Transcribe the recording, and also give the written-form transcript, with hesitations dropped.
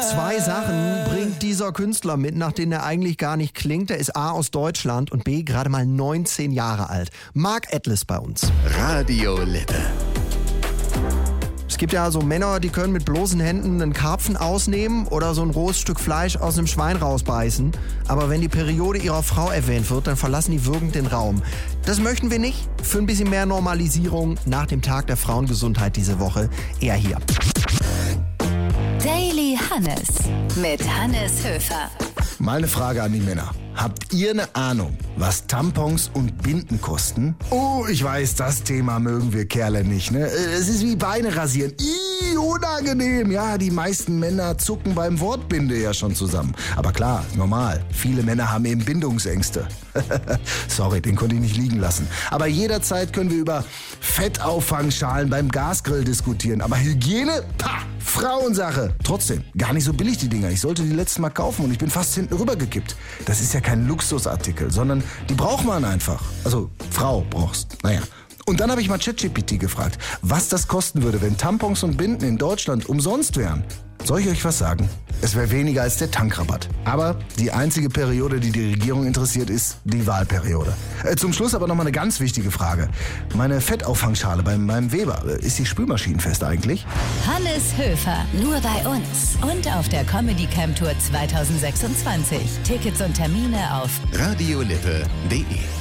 Zwei Sachen bringt dieser Künstler mit, nach denen er eigentlich gar nicht klingt. Er ist A, aus Deutschland und B, gerade mal 19 Jahre alt. Mark Atlas bei uns. Radio Lippe. Es gibt ja so Männer, die können mit bloßen Händen einen Karpfen ausnehmen oder so ein rohes Stück Fleisch aus einem Schwein rausbeißen. Aber wenn die Periode ihrer Frau erwähnt wird, dann verlassen die würgend den Raum. Das möchten wir nicht. Für ein bisschen mehr Normalisierung nach dem Tag der Frauengesundheit diese Woche eher hier. Daily Hannes mit Hannes Höfer. Mal eine Frage an die Männer. Habt ihr eine Ahnung, was Tampons und Binden kosten? Oh, ich weiß, das Thema mögen wir Kerle nicht, ne? Es ist wie Beine rasieren. Unangenehm. Ja, die meisten Männer zucken beim Wort Binde ja schon zusammen. Aber klar, normal. Viele Männer haben eben Bindungsängste. Sorry, den konnte ich nicht liegen lassen. Aber jederzeit können wir über Fettauffangschalen beim Gasgrill diskutieren. Aber Hygiene? Pah! Frauensache. Trotzdem, gar nicht so billig die Dinger. Ich sollte die letztes Mal kaufen und ich bin fast hinten rübergekippt. Das ist ja kein Luxusartikel, sondern die braucht man einfach. Also, Frau brauchst. Naja. Und dann habe ich mal ChatGPT gefragt, was das kosten würde, wenn Tampons und Binden in Deutschland umsonst wären. Soll ich euch was sagen? Es wäre weniger als der Tankrabatt. Aber die einzige Periode, die die Regierung interessiert, ist die Wahlperiode. Zum Schluss aber nochmal eine ganz wichtige Frage. Meine Fettauffangschale bei meinem Weber, ist die spülmaschinenfest eigentlich? Hannes Höfer, nur bei uns und auf der Comedy Camp Tour 2026. Tickets und Termine auf radiolippe.de